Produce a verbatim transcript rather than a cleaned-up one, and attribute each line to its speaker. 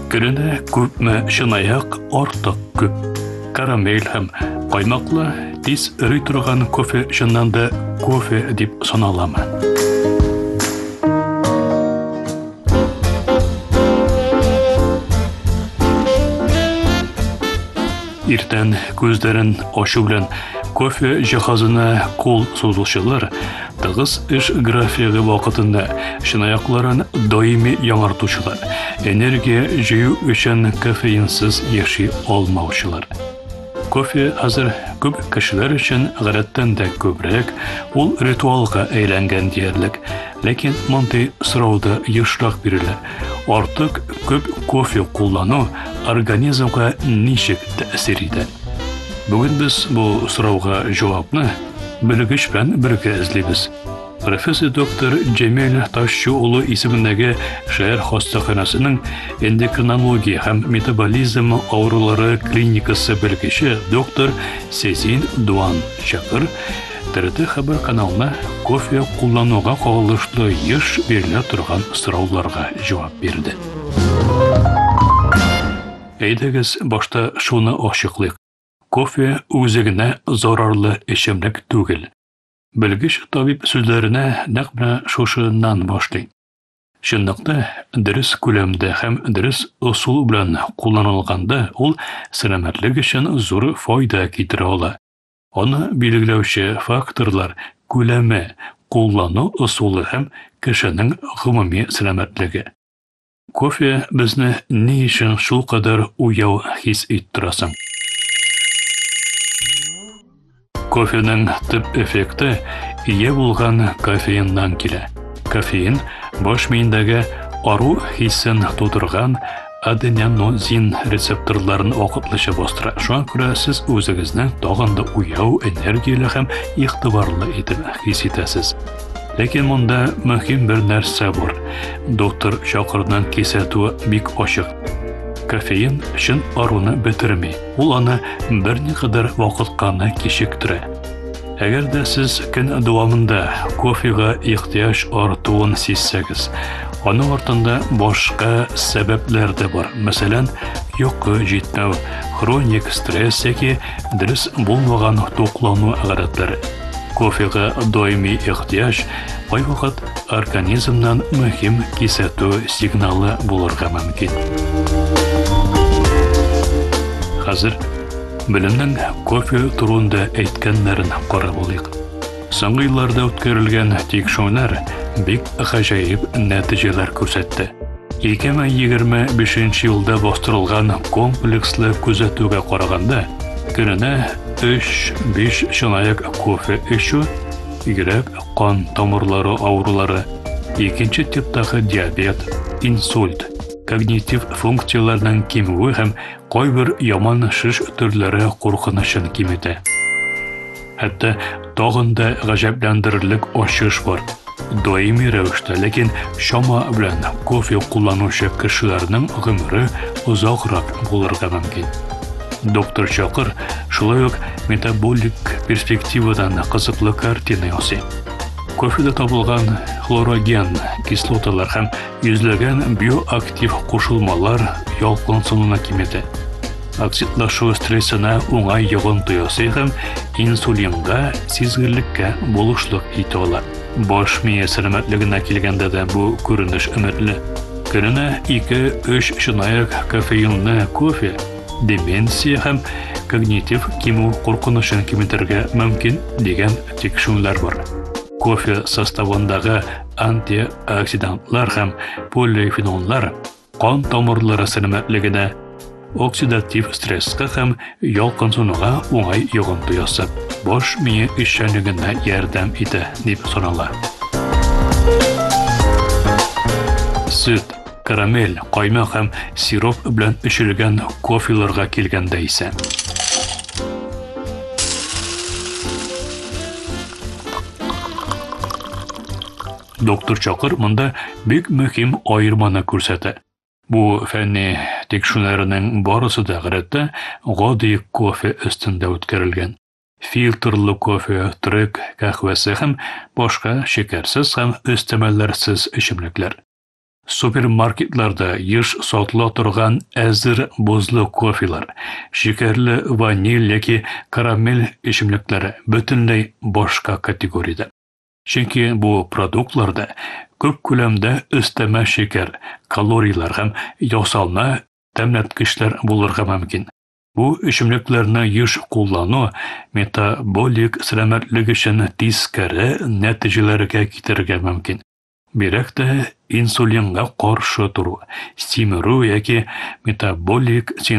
Speaker 1: Көненә күпме чынаяк артык күп. Карамель һәм каймаклы тиз өрий торган кофе чыннан да кофе дип саналамы? Иртән күздәрен ачу белән кофе җиһазына кул сузучылар тыгыз эш графигы вакытында чынаякларын даими яңартучылар, энергия җыю өчен кофеинсыз яши алмаучылар. Кофе хәзер күп кешеләр өчен гадәттән дә күбрәк ул ритуалга әйләнгән диярлек, ләкин мондый сорауда ешрак бирелә. Артык күп кофе куллану организмга ничек тәэсир итә? Бүген без бу сорауга җавапны белгеч белән бергә эзлибез. Профессор доктор Җәмил Ташчу улы исемендәге шәһәр хастаханәсенең эндокринология һәм метаболизм авырулары клиникасы белгече доктор Сезин Дуан Чакыр ТРТ хәбәр каналына кофе куллануга кагылышлы еш бирелә торган сорауларга җавап бирде. Әйдәгез башта шуны ачыклыйк. Кофе үзегенә зарарлы эчемлек түгел. Белгеч табиб сүзләренә нәкъ шушыннан башлый. Чынлыкта дөрес күләмдә һәм дөрес усул белән кулланылганда ул сәламәтлек өчен зур файда китерә ала. Аны билгеләүче факторлар күләме, куллану усулы һәм кешенең гомуми сәламәтлеге. Кофе безне ни өчен шул кадәр уяу хис иттерәсең? Кофенең төп эффекты ие булган кофеиннан килә. Кофеин баш миендәге ару хиссен тудырган аденозин рецепторларын вакытлыча бастыра. Шуңа күрә сез үзегезне тагын да уяу, энергияле һәм игътибарлы итеп хис итәсез. Ләкин монда мөһим бер нәрсә бар. Доктор Чакырның кисәтүе бик ачык. Кофеин шын аруны бетерми. Ул аны берникадәр вакытка кичектерә. Әгәр дә сез көн дәвамында кофега ихтыяҗ артуын сизсәгез, аның артында башка сәбәпләр дә бар. Мәсәлән, йокы җитмәү, хроник стресс яки дөрес булмаган туклану гадәтләре. Кофега даими ихтыяҗ кайвакыт организмнан мөһим кисәтү сигналы булырга мөмкин. Хәзер белемнең кофе турында әйткәннәрен карап алыйк. Соңгы елларда үткәрелгән тикшерүләр бик гаҗәеп нәтиҗәләр күрсәтте. ике мең егерме бишенче елда бастырылган комплекслы күзәтүгә караганда, көненә өч-биш чынаяк кофе эчү, йөрәк, кан тамырлары авырулары, икенче типтагы диабет, инсульт, когнитив функцияләрнең кимүе һәм кайбер яман шиш төрләре куркынычын киметә. Хәтта тагын да гаҗәпләндерерлек ачыш бар. Даими рәвештә, ләкин шама белән кофе кулланучы кешеләрнең гомере озакрак булырга мөмкин. Доктор Чакыр шулай ук метаболик перспективадан кызыклы картина ясый. Кофеда табылган хлороген кислоталар һәм йөзләгән биоактив кушылмалар ялкынсынуны киметә. Оксидлашу стрессына уңай йогынты ясый һәм инсулинга сизгерлеккә булышлык итә ала. Баш мие сәламәтлегенә килгәндә дә бу күренеш өметле. Көненә ике-өч чынаяк кофеинлы кофе деменция һәм когнитив кимү куркынычын киметергә мөмкин дигән тикшерүләр бар. Кофе составындагы антиоксидантлар һәм полифеноллар кан тамырлары сәламәтлегенә, оксидатив стресска һәм ялкынсынуга уңай йогынты ясап, баш мие эшчәнлегенә ярдәм итә дип санала. Сөт, карамель, каймак һәм сироп белән эчелгән кофеларга килгәндә исә, доктор Чакыр монда бик мөһим аерманы күрсәтә. Бу фәнни тикшерүләрнең барысы да гадәттә гади кофе өстендә үткәрелгән. Фильтрлы кофе, трек, кахвәсе һәм башка шекерсез һәм өстәмәләрсез эчемлекләр. Супермаркетларда еш сатыла торган әзер бозлы кофелар, шикәрле ваниль яки карамель эчемлекләре бөтенләй башка категориядә. Чөнки бу продуктларда күп күләмдә өстәмә шикәр, калориялар һәм ясалма тәмләткечләр булырга мөмкин. Бу эчемлекләрне еш куллану метаболик сәламәтлек өчен тискәре нәтиҗәләргә китерергә мөмкин. Бирәк тә инсулинга каршы туру, стимеру яки метаболик